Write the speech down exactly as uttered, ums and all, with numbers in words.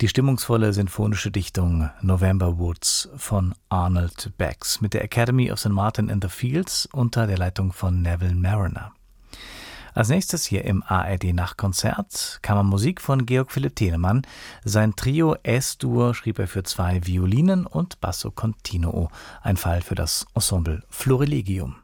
Die stimmungsvolle sinfonische Dichtung November Woods von Arnold Bax mit der Academy of Saint Martin in the Fields unter der Leitung von Neville Marriner. Als nächstes hier im A R D-Nachtkonzert Kammermusik von Georg Philipp Telemann. Sein Trio Es-Dur schrieb er für zwei Violinen und Basso Continuo, ein Fall für das Ensemble Florilegium.